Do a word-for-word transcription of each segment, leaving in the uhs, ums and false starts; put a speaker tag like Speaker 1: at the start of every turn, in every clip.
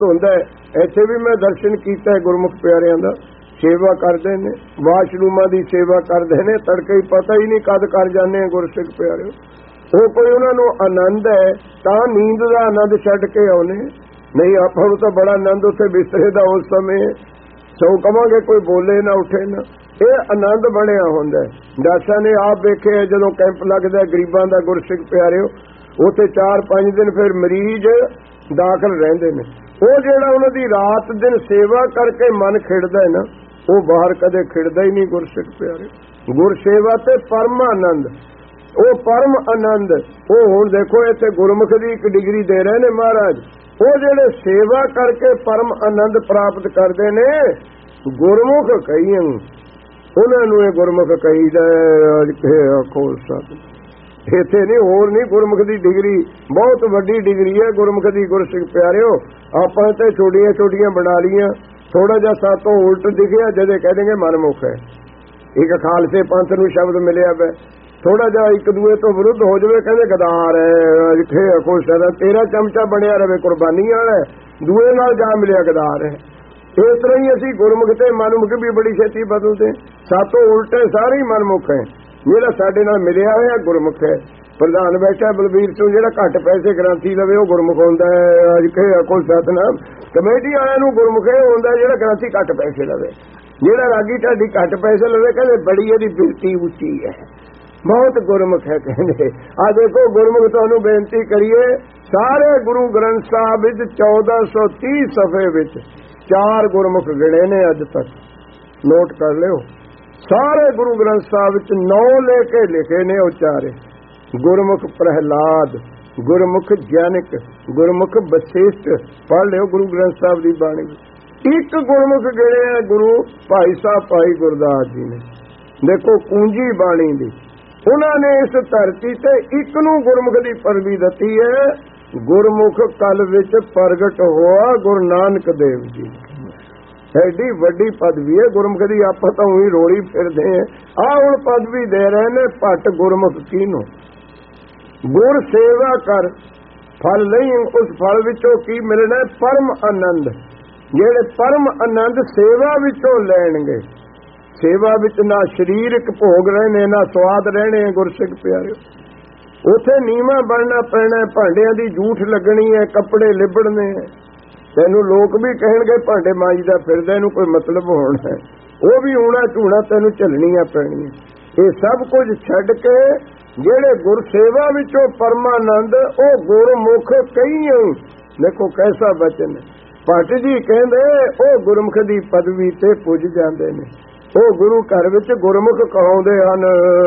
Speaker 1: ਹੁੰਦਾ। ਇੱਥੇ ਵੀ ਮੈਂ ਦਰਸ਼ਨ ਕੀਤਾ ਗੁਰਮੁਖ ਪਿਆਰਿਆਂ ਦਾ, ਸੇਵਾ ਕਰਦੇ ਨੇ, ਵਾਸ਼ਰੂਮਾਂ ਦੀ ਸੇਵਾ ਕਰਦੇ ਨੇ, ਤੜਕੇ ਹੀ ਪਤਾ ਹੀ ਨਹੀਂ ਕਦ ਕਰ ਜਾਂਦੇ ਗੁਰਸਿੱਖ ਪਿਆਰਿਓ। ਉਹ ਕੋਈ ਉਹਨਾਂ ਨੂੰ ਆਨੰਦ ਹੈ ਤਾਂ ਨੀਂਦ ਦਾ ਆਨੰਦ ਛੱਡ ਕੇ ਆਉਨੇ, ਨਹੀਂ ਆਪਾਂ ਨੂੰ ਤਾਂ ਬੜਾ ਆਨੰਦ ਉੱਥੇ ਬਿਸਤਰੇ ਦਾ ਉਸ ਸਮੇਂ, ਸੋ ਕਵਾਂਗੇ ਕੋਈ ਬੋਲੇ ਨਾ ਉੱਠੇ ਨਾ, ਇਹ ਆਨੰਦ ਬਣਿਆ ਹੁੰਦਾ। ਦਾਸਾਂ ਨੇ ਆਪ ਵੇਖਿਆ ਜਦੋਂ ਕੈਂਪ ਲੱਗਦਾ ਗਰੀਬਾਂ ਦਾ ਗੁਰਸਿੱਖ ਪਿਆਰਿਓ, ਉੱਥੇ ਚਾਰ ਪੰਜ ਦਿਨ ਫਿਰ ਮਰੀਜ਼ ਦਾਖਲ ਰਹਿੰਦੇ ਨੇ। ਉਹ ਜਿਹੜਾ ਉਹਨਾਂ ਦੀ ਰਾਤ ਦਿਨ ਸੇਵਾ ਕਰਕੇ ਮਨ ਖਿੜਦਾ ਨਾ, ਉਹ ਬਾਹਰ ਕਦੇ ਖਿੜਦਾ ਹੀ ਨਹੀਂ ਗੁਰਸਿੱਖ ਪਿਆਰਿਓ। ਗੁਰ ਸੇਵਾ ਤੇ ਪਰਮ ਆਨੰਦ, ਉਹ ਪਰਮ ਆਨੰਦ। ਉਹ ਹੁਣ ਦੇਖੋ ਇੱਥੇ ਗੁਰਮੁਖ ਦੀ ਇੱਕ ਡਿਗਰੀ ਦੇ ਰਹੇ ਨੇ ਮਹਾਰਾਜ, ਉਹ ਜਿਹੜੇ ਸੇਵਾ ਕਰਕੇ ਪਰਮ ਆਨੰਦ ਪ੍ਰਾਪਤ ਕਰਦੇ ਨੇ ਗੁਰਮੁਖ ਕਹੀਏ, ਉਹਨਾਂ ਨੂੰ ਇਹ ਗੁਰਮੁਖ ਕਹੀਦਾ। ਆਖੋ ਸਤ ਇੱਥੇ ਨਹੀਂ, ਹੋਰ ਨਹੀਂ, ਗੁਰਮੁਖ ਦੀ ਡਿਗਰੀ ਬਹੁਤ ਵੱਡੀ ਡਿਗਰੀ ਹੈ ਗੁਰਮੁਖ ਦੀ ਗੁਰਸਿੱਖ ਪਿਆਰਿਓ। ਆਪਾਂ ਤੇ ਛੋਟੀਆਂ ਛੋਟੀਆਂ ਬਣਾ ਲੀਆਂ, ਥੋੜਾ ਜਿਹਾ ਸਾਤੋਂ ਉਲਟ ਦਿਖਿਆ ਜਦੇ ਕਹਿ ਦੇਂਗੇ ਮਨਮੁਖ ਹੈ। ਇੱਕ ਖਾਲਸੇ ਪੰਥ ਨੂੰ ਸ਼ਬਦ ਮਿਲਿਆ ਵੈ, ਥੋੜਾ ਜਿਹਾ ਇੱਕ ਦੂਏ ਤੋਂ ਵਿਰੁੱਧ ਹੋ ਜਾਵੇ ਕਹਿੰਦੇ ਗਦਾਰ ਹੈ, ਜਿੱਥੇ ਖੁਸ਼ ਹੈ ਤੇਰਾ ਚਮਚਾ ਬਣਿਆ ਰਵੇ ਕੁਰਬਾਨੀ ਵਾਲਾ, ਦੂਏ ਨਾਲ ਜਾ ਮਿਲਿਆ ਗਦਾਰ ਹੈ। ਇਸ ਤਰ੍ਹਾਂ ਹੀ ਅਸੀਂ ਗੁਰਮੁਖ ਤੇ ਮਨਮੁਖ ਵੀ ਬੜੀ ਛੇਤੀ ਬਦਲਦੇ, ਸਾਤੋਂ ਉਲਟੇ ਸਾਰੇ ਹੀ ਮਨਮੁਖ ਹੈ। ਜਿਹੜਾ ਸਾਡੇ ਨਾਲ ਮਿਲਿਆ ਹੋਇਆ ਗੁਰਮੁਖ ਹੈ। ਪ੍ਰਧਾਨ ਬੈਠਾ ਬਲਬੀਰ ਸਿੰਘ, ਜਿਹੜਾ ਘੱਟ ਪੈਸੇ ਗ੍ਰੰਥੀ ਲਵੇ ਉਹ ਗੁਰਮੁਖ ਹੁੰਦਾ ਹੈ। ਅੱਜ ਕੇ ਕੋਈ ਸਤਨਾਮ ਕਮੇਟੀ ਵਾਲਿਆਂ ਨੂੰ ਗੁਰਮੁਖ ਇਹ ਹੁੰਦਾ ਜਿਹੜਾ ਗ੍ਰੰਥੀ ਘੱਟ ਪੈਸੇ ਲਵੇ, ਜਿਹੜਾ ਰਾਗੀ ਢਾਡੀ ਘੱਟ ਪੈਸੇ ਲਵੇ ਕਹਿੰਦੇ ਬੜੀ ਇਹਦੀ ਬਿਰਤੀ ਉੱਚੀ ਹੈ, ਬਹੁਤ ਗੁਰਮੁਖ ਹੈ ਕਹਿੰਦੇ। ਆ ਦੇਖੋ ਗੁਰਮੁਖ ਤੁਹਾਨੂੰ ਬੇਨਤੀ ਕਰੀਏ, ਸਾਰੇ ਗੁਰੂ ਗ੍ਰੰਥ ਸਾਹਿਬ ਵਿੱਚ ਚੌਦਾਂ ਸੌ ਤੀਹ ਸਫੇ ਵਿੱਚ ਚਾਰ ਗੁਰਮੁਖ ਗਿਣੇ ਨੇ ਅੱਜ ਤੱਕ, ਨੋਟ ਕਰ ਲਿਓ। ਸਾਰੇ ਗੁਰੂ ਗ੍ਰੰਥ ਸਾਹਿਬ ਵਿੱਚ ਨੌ ਲੈ ਕੇ ਲਿਖੇ ਨੇ ਉਚਾਰੇ, ਗੁਰਮੁਖ ਪ੍ਰਹਿਲਾਦ, ਗੁਰਮੁਖ ਜਨਕ, ਗੁਰਮੁਖ ਵਸਿਸ਼ਠ, ਪੜ੍ਹ ਲਿਓ ਗੁਰੂ ਗ੍ਰੰਥ ਸਾਹਿਬ ਦੀ ਬਾਣੀ। ਇੱਕ ਗੁਰਮੁਖ ਗਿਣਿਆ ਗੁਰੂ ਭਾਈ ਸਾਹਿਬ ਭਾਈ ਗੁਰਦਾਸ ਜੀ ਨੇ, ਦੇਖੋ ਪੂੰਜੀ ਬਾਣੀ ਦੀ। ਉਹਨਾਂ ਨੇ ਇਸ ਧਰਤੀ ਤੇ ਇੱਕ ਨੂੰ ਗੁਰਮੁਖ ਦੀ ਪਦਵੀ ਦਿੱਤੀ ਹੈ, ਗੁਰਮੁਖ ਕਲ ਵਿੱਚ ਪ੍ਰਗਟ ਹੋਆ ਗੁਰੂ ਨਾਨਕ ਦੇਵ ਜੀ। ਐਡੀ ਵੱਡੀ ਪਦਵੀ ਹੈ ਗੁਰਮੁਖ ਦੀ, ਆਪਾਂ ਤਾਂ ਉਹੀ ਰੋਲੀ ਫਿਰਦੇ ਆ। ਆਹ ਹੁਣ ਪਦਵੀ ਦੇ ਰਹੇ ਨੇ ਭੱਟ ਗੁਰਮੁਖ ਕਿਹਨੂੰ, ਗੁਰ ਸੇਵਾ ਕਰ ਫਲ ਨਹੀਂ, ਉਸ ਫਲ ਵਿੱਚੋਂ ਕੀ ਮਿਲਣਾ? ਪਰਮ ਆਨੰਦ। ਜਿਹੜੇ ਪਰਮ ਆਨੰਦ ਸੇਵਾ ਵਿੱਚੋਂ ਲੈਣਗੇ, ਸੇਵਾ ਵਿੱਚ ਨਾ ਸਰੀਰਕ ਭੋਗ ਰਹਿਣੇ ਨਾ ਸਵਾਦ ਰਹਿਣੇ ਗੁਰਸਿੱਖ ਪਿਆਰਿਓ। ਉੱਥੇ ਨੀਵਾਂ ਬਣਨਾ ਪੈਣਾ, ਭਾਂਡਿਆਂ ਦੀ ਜੂਠ ਲੱਗਣੀ ਹੈ, ਕੱਪੜੇ ਲਿਬੜਨੇ ਹੈ। ਤੈਨੂੰ ਲੋਕ ਵੀ ਕਹਿਣਗੇ ਭਾਂਡੇ ਮਾਂਜਦਾ ਫਿਰਦਾ, ਇਹਨੂੰ ਕੋਈ ਮਤਲਬ ਹੋਣਾ ਹੈ, ਉਹ ਵੀ ਹੋਣਾ ਝੂਣਾ ਤੈਨੂੰ ਝੱਲਣੀਆਂ ਪੈਣੀਆਂ। ਇਹ ਸਭ ਕੁਝ ਛੱਡ ਕੇ ਜਿਹੜੇ ਗੁਰਸੇਵਾ ਵਿੱਚੋਂ ਪਰਮਾਨੰਦ, ਉਹ ਗੁਰਮੁਖ ਕਹੀਏ। ਦੇਖੋ ਕੈਸਾ ਬਚਨ ਹੈ। ਭੱਟ ਜੀ ਕਹਿੰਦੇ ਉਹ ਗੁਰਮੁਖ ਦੀ ਪਦਵੀ ਤੇ ਪੁੱਜ ਜਾਂਦੇ ਨੇ, ਉਹ ਗੁਰੂ ਘਰ ਵਿੱਚ ਗੁਰਮੁਖ ਕਹਾਉਂਦੇ ਹਨ।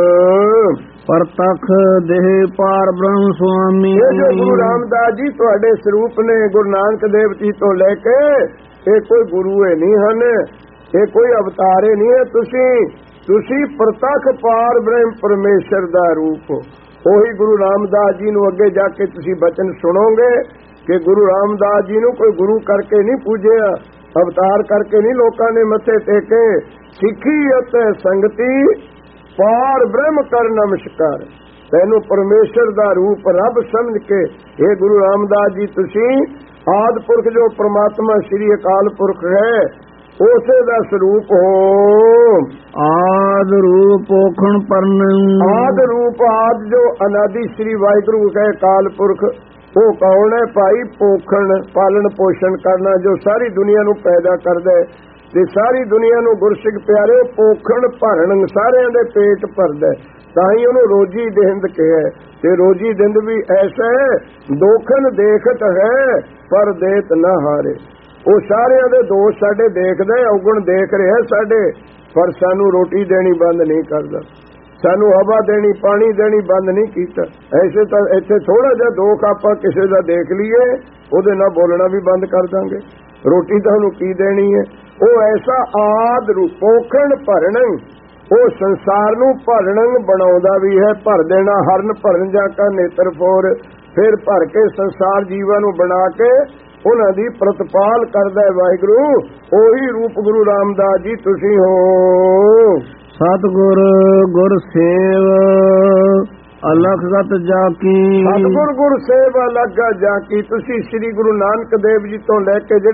Speaker 2: ਪ੍ਰਤੱਖ ਦੇਹ ਪਾਰ ਬ੍ਰਹਮ ਸੁਆਮੀ।
Speaker 1: ਇਹ ਜੋ ਗੁਰੂ ਰਾਮਦਾਸ ਜੀ ਤੁਹਾਡੇ ਸਰੂਪ ਨੇ ਗੁਰੂ ਨਾਨਕ ਦੇਵ ਜੀ ਤੋਂ ਲੈ ਕੇ, ਇਹ ਕੋਈ ਗੁਰੂ ਹੀ ਨਹੀਂ ਹਨ, ਇਹ ਕੋਈ ਅਵਤਾਰੇ ਨਹੀਂ ਹੈ। ਤੁਸੀਂ ਤੁਸੀਂ ਪ੍ਰਤੱਖ ਪਾਰ ਬ੍ਰਹਮ ਪਰਮੇਸ਼ਰ ਦਾ ਰੂਪ ਹੋ। ਉਹੀ ਗੁਰੂ ਰਾਮਦਾਸ ਜੀ ਨੂੰ ਅੱਗੇ ਜਾ ਕੇ ਤੁਸੀਂ ਬਚਨ ਸੁਣੋਗੇ ਕਿ ਗੁਰੂ ਰਾਮਦਾਸ ਜੀ ਨੂੰ ਕੋਈ ਗੁਰੂ ਕਰਕੇ ਨਹੀਂ ਪੂਜਿਆ, ਅਵਤਾਰ ਕਰਕੇ ਨਹੀਂ ਲੋਕਾਂ ਨੇ ਮੱਥੇ ਟੇਕੇ। ਸਿੱਖੀ ਅਤੇ ਸੰਗਤੀ ਪਾਰ ਬ੍ਰਹਮ ਕਰ ਨਮਸਕਾਰ। ਤੈਨੂੰ ਪਰਮੇਸ਼ਰ ਦਾ ਰੂਪ ਰੱਬ ਸਮਝ ਕੇ, ਇਹ ਗੁਰੂ ਰਾਮਦਾਸ ਜੀ ਤੁਸੀਂ ਆਦਿ ਪੁਰਖ ਜੋ ਪ੍ਰਮਾਤਮਾ ਸ੍ਰੀ ਅਕਾਲ ਪੁਰਖ ਹੈ, ਉਸੇ ਦਾ ਸਰੂਪ ਹੋ।
Speaker 2: ਆਦ ਰੂਪ ਔਖਣ ਪਰਨ।
Speaker 1: ਆਦ ਰੂਪ ਆਦ ਜੋ ਅਨਾਦਿ ਸ੍ਰੀ ਵਾਹਿਗੁਰੂ ਹੈ ਅਕਾਲ ਪੁਰਖ, ਉਹ ਕੌਣ ਹੈ ਭਾਈ? ਪੋਖਣ, ਪਾਲਣ ਪੋਸ਼ਣ ਕਰਨਾ, ਜੋ ਸਾਰੀ ਦੁਨੀਆ ਨੂੰ ਪੈਦਾ ਕਰਦਾ ਹੈ ਤੇ ਸਾਰੀ ਦੁਨੀਆ ਨੂੰ ਗੁਰਸਿੱਖ ਪਿਆਰੇ ਪੋਖਣ ਭਰਨ, ਸਾਰਿਆਂ ਦੇ ਪੇਟ ਭਰਦਾ, ਤਾਂ ਹੀ ਉਹਨੂੰ ਰੋਜੀ ਦੇਂਦ ਕਿਹਾ। ਤੇ ਰੋਜੀ ਦਿੰਦ ਵੀ ਐਸਾ ਹੈ, ਦੋਖਨ ਦੇਖਤ ਹੈ ਪਰ ਦੇਤ ਨਾ ਹਾਰੇ। ਉਹ ਸਾਰਿਆਂ ਦੇ ਦੋਸ਼ ਸਾਡੇ ਦੇਖਦਾ, ਔਗਣ ਦੇਖ ਰਿਹਾ ਸਾਡੇ, ਪਰ ਸਾਨੂੰ ਰੋਟੀ ਦੇਣੀ ਬੰਦ ਨਹੀਂ ਕਰਦਾ, ਸਾਨੂੰ ਹਵਾ ਦੇਣੀ ਪਾਣੀ ਦੇਣੀ ਬੰਦ ਨਹੀਂ ਕੀਤਾ। ਐਸੇ ਤਾਂ ਇੱਥੇ ਥੋੜਾ ਜਿਹਾ ਦੋਖ ਆਪਾਂ ਕਿਸੇ ਦਾ ਦੇਖ ਲਈਏ, ਉਹਦੇ ਨਾਲ ਬੋਲਣਾ ਵੀ ਬੰਦ ਕਰ ਦਾਂਗੇ, ਰੋਟੀ ਤੁਹਾਨੂੰ ਕੀ ਦੇਣੀ ਹੈ? ਉਹ ਐਸਾ ਆਦ ਰੂਪ ਪੋਖਣ ਭਰਨ, ਉਹ ਸੰਸਾਰ ਨੂੰ ਭਰਨ ਬਣਾਉਂਦਾ ਵੀ ਹੈ। ਭਰ ਦੇਣਾ ਹਰਨ ਭਰਨ ਜਾ ਕਾ ਨੇਤਰ ਫੋਰ, ਫਿਰ ਭਰ ਕੇ ਸੰਸਾਰ ਜੀਵਾਂ ਨੂੰ ਬਣਾ ਕੇ ਉਹਨਾਂ ਦੀ ਪ੍ਰਤਪਾਲ ਕਰਦਾ ਹੈ ਵਾਹਿਗੁਰੂ। ਉਹੀ ਰੂਪ ਗੁਰੂ ਰਾਮਦਾਸ ਜੀ ਤੁਸੀਂ ਹੋ।
Speaker 2: ਸਤਿਗੁਰ ਗੁਰ ਸੇਵ ਅਲਖਗਤ ਜਾਕੀ
Speaker 1: ਸਤਿਗੁਰ ਗੁਰ ਸੇਵਾ ਲੱਗਾ ਜਾ ਕੀ। ਤੁਸੀਂ ਸ੍ਰੀ ਗੁਰੂ ਨਾਨਕ ਦੇਵ ਜੀ ਤੋਂ ਲੈ ਕੇ